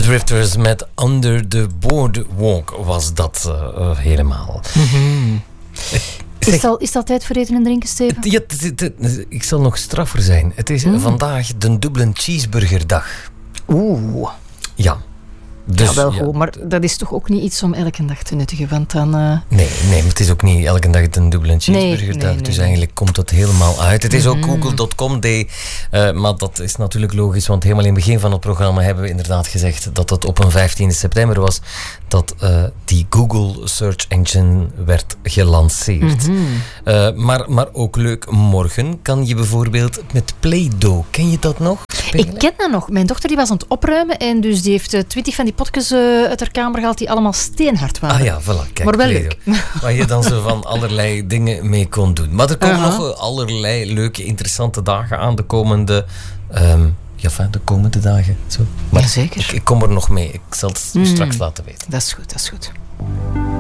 Drifters met Under the Boardwalk was dat helemaal. Mm-hmm. Is dat tijd voor eten en drinken, Steven? Ja, ik zal nog straffer zijn. Het is vandaag de Dublin Cheeseburgerdag. Oeh. Ja. Dus, ja, wel goed, maar dat is toch ook niet iets om elke dag te nuttigen, want dan... Nee, maar het is ook niet elke dag de Dublin Cheeseburgerdag, dus eigenlijk komt dat helemaal uit. Het is ook Google.com Day, maar dat is natuurlijk logisch, want helemaal in het begin van het programma hebben we inderdaad gezegd dat het op een 15 september was dat die Google Search Engine werd gelanceerd. Maar ook leuk, morgen kan je bijvoorbeeld met Play-Doh, ken je dat nog? Spelen? Ik ken dat nog. Mijn dochter die was aan het opruimen en dus die heeft 20 van die potjes uit haar kamer gehaald die allemaal steenhard waren. Ah ja, voilà. Kijk, maar wel leuk. Waar je dan zo van allerlei dingen mee kon doen. Maar er komen nog allerlei leuke, interessante dagen aan de komende... de komende dagen. Zo. Maar jazeker. Ik kom er nog mee. Ik zal het straks laten weten. Dat is goed, dat is goed.